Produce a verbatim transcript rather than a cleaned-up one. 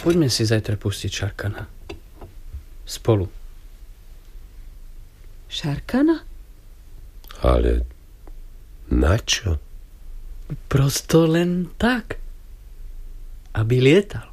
Poďme si zajtra pustiť Šarkana. Spolu. Šarkana? Ale na čo? Prosto len tak, aby lietal.